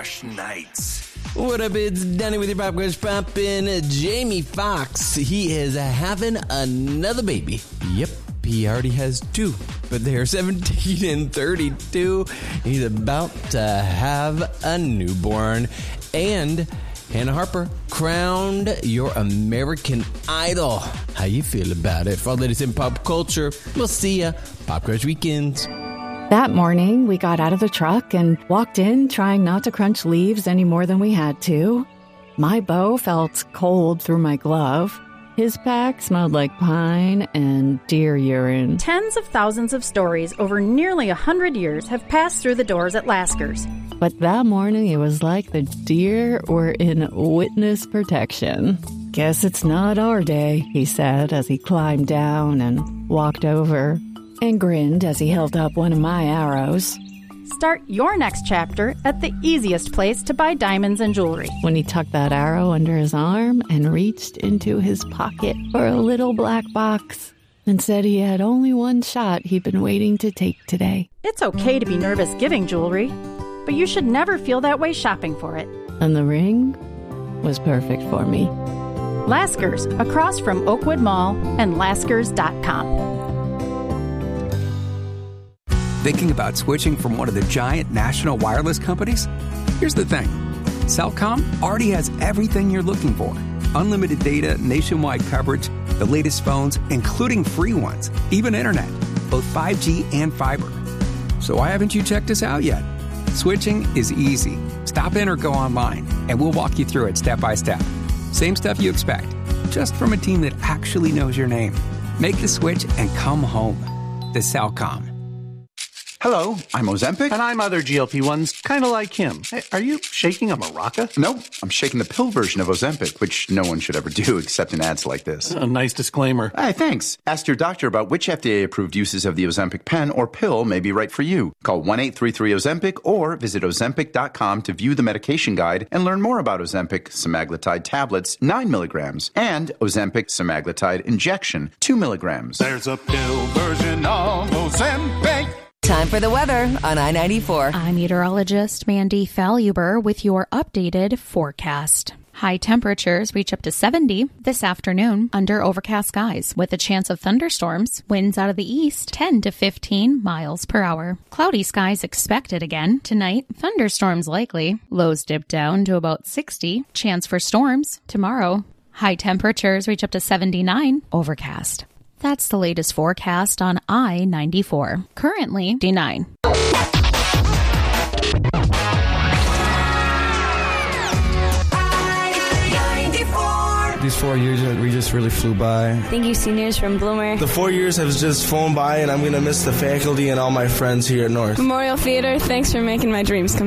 Crush Nights. What up, it's Danny with your Pop Crush Poppin'. Jamie Foxx, he is having another baby. Yep, he already has two, but they're 17 and 32. He's about to have a newborn. And Hannah Harper crowned your American Idol. How you feel about it? For all that is in pop culture, we'll see ya. Pop Crush Weekends. That morning, we got out of the truck and walked in, trying not to crunch leaves any more than we had to. My beau felt cold through my glove. His pack smelled like pine and deer urine. Tens of thousands of stories over nearly 100 years have passed through the doors at Lasker's. But that morning, it was like the deer were in witness protection. Guess it's not our day, he said as he climbed down and walked over and grinned as he held up one of my arrows. Start your next chapter at the easiest place to buy diamonds and jewelry. When he tucked that arrow under his arm and reached into his pocket for a little black box and said he had only one shot he'd been waiting to take today. It's okay to be nervous giving jewelry, but you should never feel that way shopping for it. And the ring was perfect for me. Lasker's, across from Oakwood Mall and Laskers.com. Thinking about switching from one of the giant national wireless companies? Here's the thing. Cellcom already has everything you're looking for. Unlimited data, nationwide coverage, the latest phones, including free ones, even internet, both 5G and fiber. So why haven't you checked us out yet? Switching is easy. Stop in or go online, and we'll walk you through it step by step. Same stuff you expect, just from a team that actually knows your name. Make the switch and come home. To Cellcom. Hello, I'm Ozempic. And I'm other GLP-1s, kind of like him. Hey, are you shaking a maraca? No, I'm shaking the pill version of Ozempic, which no one should ever do except in ads like this. A nice disclaimer. Hey, thanks. Ask your doctor about which FDA-approved uses of the Ozempic pen or pill may be right for you. Call 1-833-OZEMPIC or visit Ozempic.com to view the medication guide and learn more about Ozempic semaglutide tablets, 9 milligrams, and Ozempic semaglutide injection, 2 milligrams. There's a pill version of Ozempic. Time for the weather on I-94. I'm meteorologist Mandy Faluber with your updated forecast. High temperatures reach up to 70 this afternoon under overcast skies with a chance of thunderstorms. Winds out of the east 10 to 15 miles per hour. Cloudy skies expected again tonight. Thunderstorms likely. Lows dip down to about 60. Chance for storms tomorrow. High temperatures reach up to 79. Overcast. That's the latest forecast on I-94. Currently, D9. These 4 years, we just really flew by. Thank you, seniors from Bloomer. The 4 years have just flown by, and I'm going to miss the faculty and all my friends here at North. Memorial Theater, thanks for making my dreams come